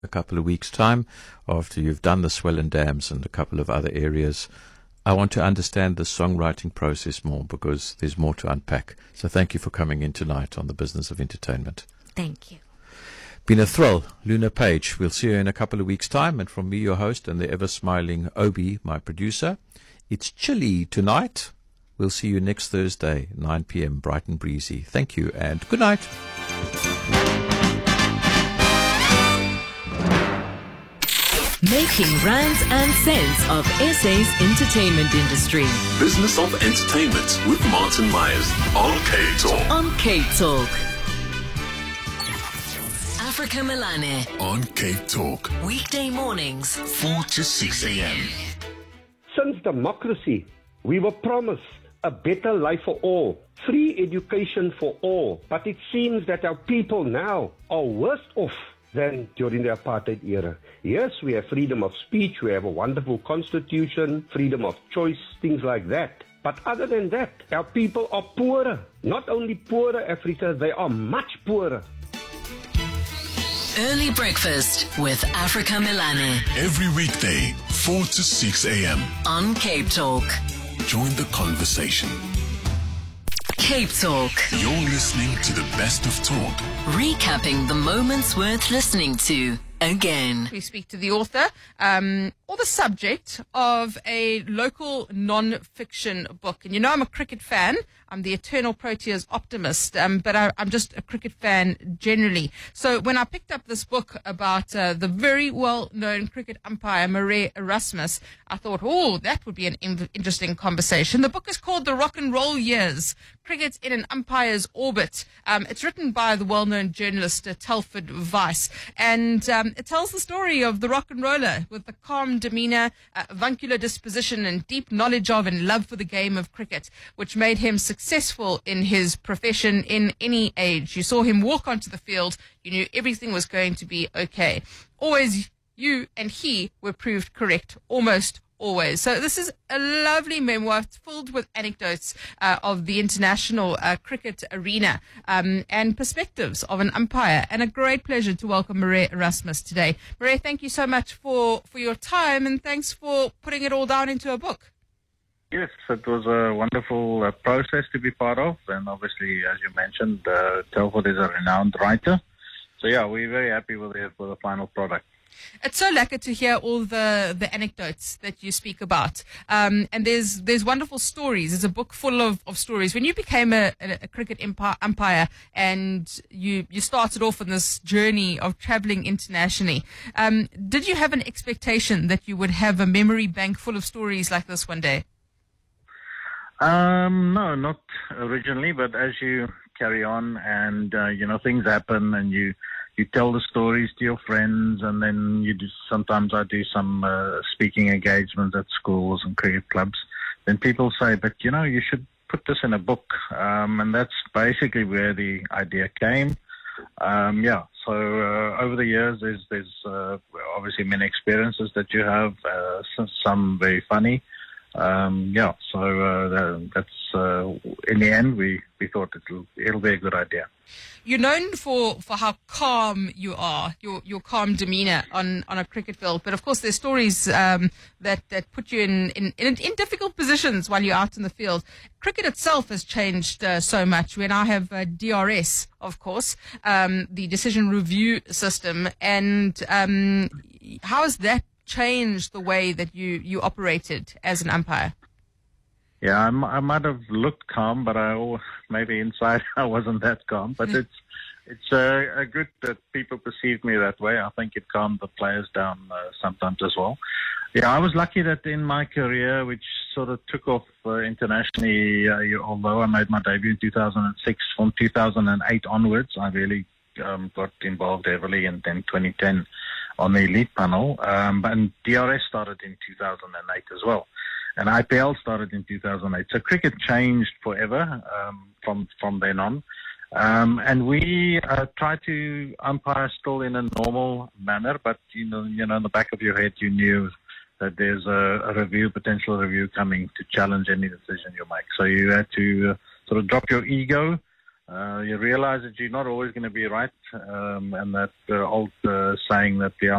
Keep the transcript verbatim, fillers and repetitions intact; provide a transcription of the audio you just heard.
a couple of weeks' time, after you've done the Swellen Dams and a couple of other areas. I want to understand the songwriting process more because there's more to unpack. So thank you for coming in tonight on the Business of Entertainment. Thank you. Been a thrill. Luna Page. We'll see you in a couple of weeks' time. And from me, your host, and the ever-smiling Obi, my producer, it's chilly tonight. We'll see you next Thursday, nine p.m., bright and breezy. Thank you and good night. Making rands and cents of S A's entertainment industry. Business of Entertainment with Martin Myers on Cape Talk. On Cape Talk. Africa Milane. On Cape Talk. Weekday mornings, four to six a.m. Since democracy, we were promised a better life for all, free education for all. But it seems that our people now are worse off than during the apartheid era. Yes, we have freedom of speech, we have a wonderful constitution, freedom of choice, things like that. But other than that, our people are poorer. Not only poorer, Africa, they are much poorer. Early breakfast with Africa Milane. Every weekday, four to six a.m. on Cape Talk. Join the conversation. Cape Talk. You're listening to the best of talk. Recapping the moments worth listening to again. We speak to the author um, or the subject of a local non-fiction book. And you know I'm a cricket fan. I'm the eternal Proteas optimist, um, but I, I'm just a cricket fan generally. So when I picked up this book about uh, the very well-known cricket umpire, Murray Erasmus, I thought, oh, that would be an in- interesting conversation. The book is called The Rock and Roll Years, Cricket in an Umpire's Orbit. Um, it's written by the well-known journalist uh, Telford Weiss, and um, it tells the story of the rock and roller with the calm demeanor, uh, avuncular disposition, and deep knowledge of and love for the game of cricket, which made him successful in his profession in any age. You saw him walk onto the field, you knew everything was going to be okay. Always you and he were proved correct, almost always. So this is a lovely memoir filled with anecdotes uh, of the international uh, cricket arena um, and perspectives of an umpire. And a great pleasure to welcome Murray Erasmus today. Murray, thank you so much for, for your time, and thanks for putting it all down into a book. Yes, it was a wonderful uh, process to be part of. And obviously, as you mentioned, uh, Telford is a renowned writer. So yeah, we're very happy with it for the final product. It's so lekker to hear all the, the anecdotes that you speak about. Um, and there's there's wonderful stories. There's a book full of, of stories. When you became a, a, a cricket empire, umpire and you, you started off on this journey of traveling internationally, um, did you have an expectation that you would have a memory bank full of stories like this one day? Um, no, not originally, but as you carry on and, uh, you know, things happen and you... You tell the stories to your friends, and then you do. Sometimes I do some uh, speaking engagements at schools and cricket clubs. Then people say, "But you know, you should put this in a book," um, and that's basically where the idea came. Um, yeah. So uh, over the years, there's there's uh, obviously many experiences that you have. Uh, some very funny. Um, yeah. So uh, that's uh, in the end, we we thought it'll it'll be a good idea. You're known for, for how calm you are, your your calm demeanor on, on a cricket field. But of course, there's stories um, that, that put you in, in, in, in difficult positions while you're out in the field. Cricket itself has changed uh, so much. We now have uh, D R S, of course, um, the decision review system. And um, how has that changed the way that you, you operated as an umpire? Yeah, I, m- I might have looked calm, but I oh, maybe inside I wasn't that calm. But it's it's uh, a good that people perceive me that way. I think it calmed the players down uh, sometimes as well. Yeah, I was lucky that in my career, which sort of took off uh, internationally, uh, you- although I made my debut in two thousand six, from two thousand eight onwards, I really um, got involved heavily, and then twenty ten on the elite panel. Um, and D R S started in two thousand eight as well. And I P L started in two thousand eight. So cricket changed forever um, from from then on. Um, and we uh, try to umpire still in a normal manner, but you know, you know, in the back of your head, you knew that there's a, a review, potential review coming to challenge any decision you make. So you had to uh, sort of drop your ego uh, you realize that you're not always going to be right, um, and that uh, old uh, saying that the